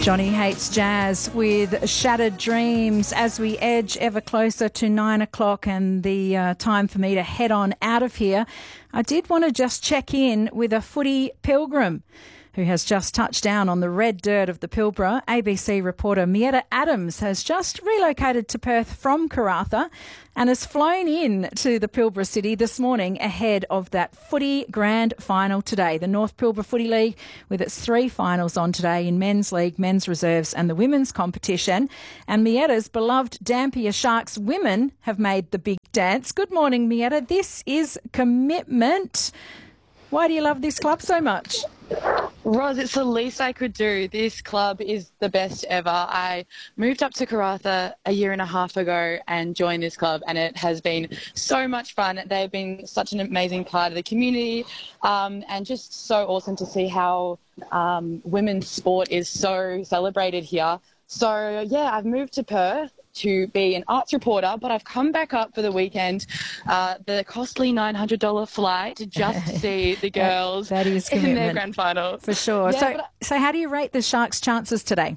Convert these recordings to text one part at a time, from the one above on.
Johnny Hates Jazz with Shattered Dreams as we edge ever closer to 9 o'clock and the time for me to head on out of here. I did want to just check in with a footy pilgrim who has just touched down on the red dirt of the Pilbara. ABC reporter Mietta Adams has just relocated to Perth from Karratha and has flown in to the Pilbara city this morning ahead of that footy grand final today. The North Pilbara Footy League with its 3 finals on today in men's league, men's reserves and the women's competition. And Mietta's beloved Dampier Sharks women have made the big dance. Good morning, Mietta. This is commitment. Why do you love this club so much? Roz, it's the least I could do. This club is the best ever. I moved up to Karratha a year and a half ago and joined this club, and it has been so much fun. They've been such an amazing part of the community, and just so awesome to see how women's sport is so celebrated here. So, yeah, I've moved to Perth to be an arts reporter, but I've come back up for the weekend, the costly $900 flight just to see the girls that is in their grand final. For sure. Yeah, so how do you rate the Sharks' chances today?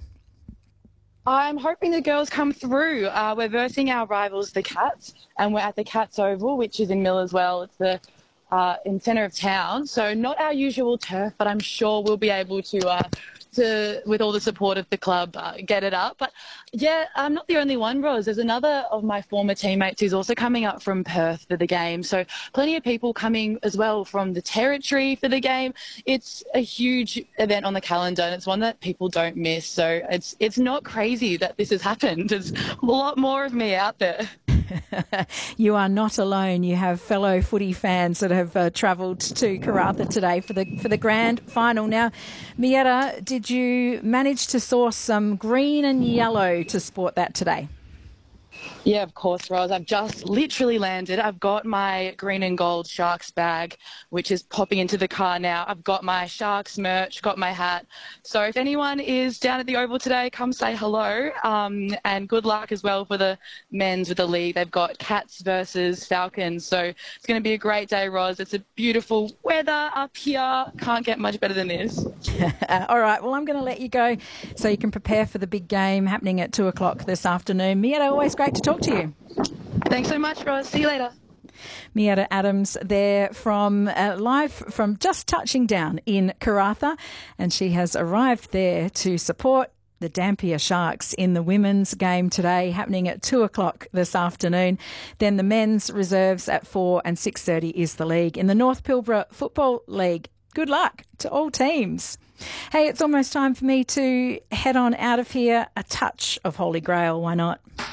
I'm hoping the girls come through. We're versing our rivals, the Cats, and we're at the Cats Oval, which is in Millerswell. It's the in centre of town, so not our usual turf, but I'm sure we'll be able to with all the support of the club, get it up. But yeah, I'm not the only one, Roz. There's another of my former teammates who's also coming up from Perth for the game. So plenty of people coming as well from the Territory for the game. It's a huge event on the calendar, and it's one that people don't miss. So it's not crazy that this has happened. There's a lot more of me out there. You are not alone. You have fellow footy fans that have travelled to Karratha today for the grand final. Now, Mietta, did you manage to source some green and yellow to sport that today? Yeah, of course, Roz. I've just literally landed. I've got my green and gold Sharks bag, which is popping into the car now. I've got my Sharks merch, got my hat. So if anyone is down at the Oval today, come say hello. And good luck as well for the men's with the league. They've got Cats versus Falcons. So it's going to be a great day, Roz. It's a beautiful weather up here. Can't get much better than this. All right. Well, I'm going to let you go so you can prepare for the big game happening at 2 o'clock this afternoon. Mietta, always great to talk to you. Thanks so much, Roz. See you later. Mietta Adams there from live from just touching down in Karratha, and she has arrived there to support the Dampier Sharks in the women's game today, happening at 2 o'clock this afternoon. Then the men's reserves at 4 and 6:30 is the league. In the North Pilbara Football League, good luck to all teams. Hey, it's almost time for me to head on out of here. A touch of Holy Grail, why not?